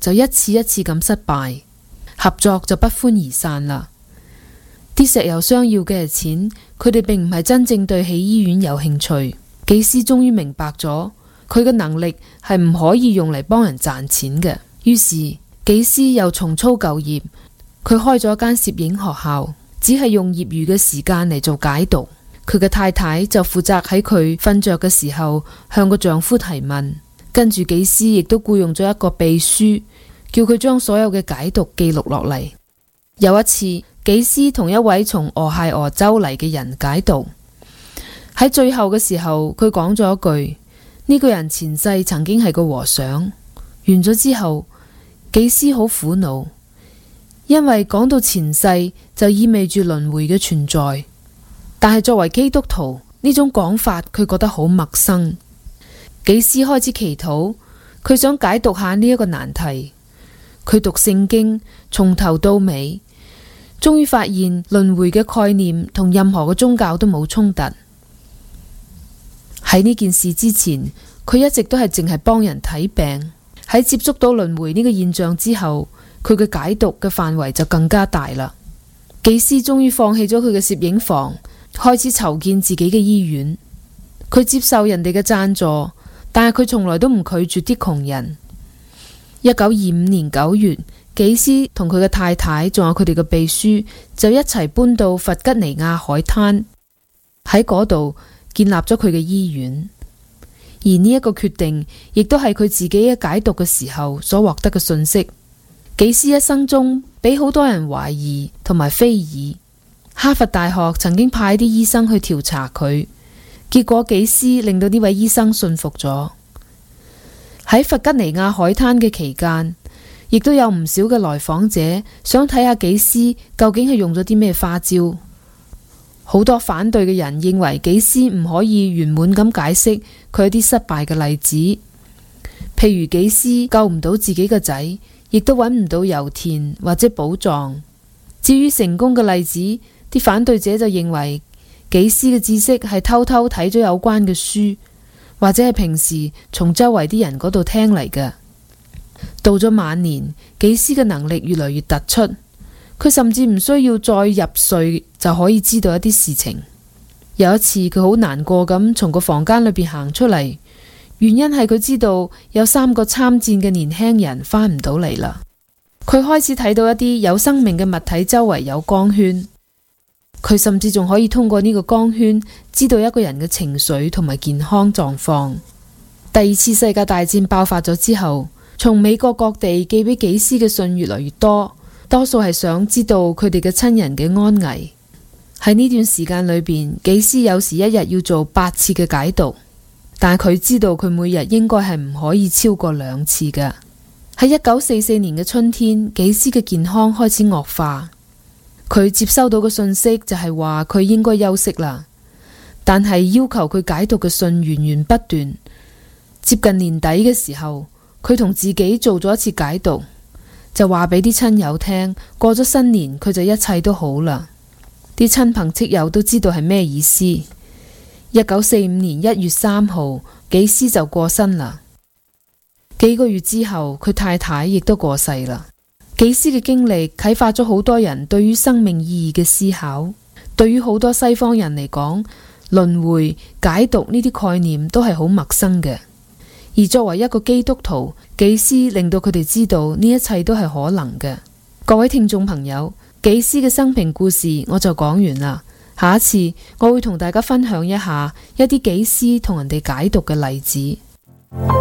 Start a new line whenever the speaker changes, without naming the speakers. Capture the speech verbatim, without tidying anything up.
就一次一次咁失敗，合作就不歡而散啦。啲石油商要嘅係錢，佢哋並唔係真正對起醫院有興趣。紀斯終於明白咗，佢嘅能力係唔可以用嚟幫人賺錢嘅。於是紀斯又重操舊業，佢開咗一間攝影學校，只係用業餘嘅時間嚟做解讀。佢嘅太太就負責喺佢瞓着嘅時候向個丈夫提問，跟住紀斯亦都僱傭咗一個秘書，叫佢將所有嘅解讀記錄落嚟。有一次，紀斯同一位從俄亥俄州嚟嘅人解讀，喺最後嘅時候，佢講咗一句：呢個人前世曾經係個和尚。完咗之後，紀斯好苦惱，因為講到前世就意味住輪迴嘅存在。但係作為基督徒，呢種講法佢覺得好陌生。紀斯開始祈禱，佢想解讀下呢一個難題。佢讀聖經從頭到尾，終於發現輪迴嘅概念同任何嘅宗教都冇衝突。喺呢件事之前，佢一直都係淨係幫人睇病。喺接觸到輪迴呢個現象之後，佢嘅解讀嘅範圍就更加大啦。紀斯終於放棄咗佢嘅攝影房，開始籌建自己嘅醫院。佢接受人哋嘅贊助，但係佢從來都唔拒絕啲窮人。一九二五年九月，紀斯同佢嘅太太仲有佢哋嘅秘書就一齊搬到弗吉尼亞海灘，喺嗰度建立咗佢嘅醫院。而呢一個決定亦都係佢自己嘅解讀嘅時候所獲得嘅信息。紀斯一生中俾好多人懷疑同埋非議。哈佛大學曾經派啲醫生去調查佢，結果紀斯令到呢位醫生信服咗。喺弗吉尼亞海灘嘅期間，亦都有唔少嘅來訪者想睇下紀斯究竟係用咗啲咩花招。好多反對嘅人認為紀斯唔可以圓滿咁解釋佢一啲失敗嘅例子，譬如紀斯救唔到自己嘅仔，亦都揾唔到油田或者寶藏。至於成功嘅例子，啲反對者就認為紀斯嘅知識係偷偷睇咗有關嘅書，或者係平時從周圍啲人嗰度聽嚟嘅。到咗晚年，紀斯嘅能力越來越突出，佢甚至唔需要再入睡就可以知道一啲事情。有一次，佢好難過咁從個房間裏邊行出嚟，原因係佢知道有三個參戰嘅年輕人翻唔到嚟啦。佢開始睇到一啲有生命嘅物體周圍有光圈，佢甚至仲可以通過呢個光圈知道一個人嘅情緒同埋健康狀況。第二次世界大戰爆發咗之後，從美國各地寄俾紀斯嘅信越來越多，多數係想知道佢哋嘅親人嘅安危。喺呢段時間裏邊，紀斯有時一日要做八次嘅解讀，但係佢知道佢每日應該係唔可以超過兩次嘅。喺一九四四年嘅春天，紀斯嘅健康開始惡化，佢接收到嘅信息就係話佢應該休息啦，但係要求佢解讀嘅信源源不斷。接近年底嘅時候，佢同自己做咗一次解讀，就話俾啲親友聽，過咗新年佢就一切都好啦。啲親朋戚友都知道係咩意思。一九四五年一月三號，紀斯就過身啦。幾個月之後，佢太太亦都過世啦。紀斯嘅經歷啟發咗好多人對於生命意義嘅思考。對於好多西方人嚟講，輪迴解讀呢啲概念都係好陌生嘅。而作為一個基督徒，紀斯令到佢哋知道呢一切都係可能嘅。各位聽眾朋友，紀斯嘅生平故事我就講完啦。下一次我會同大家分享一下一啲紀斯同人哋解讀嘅例子。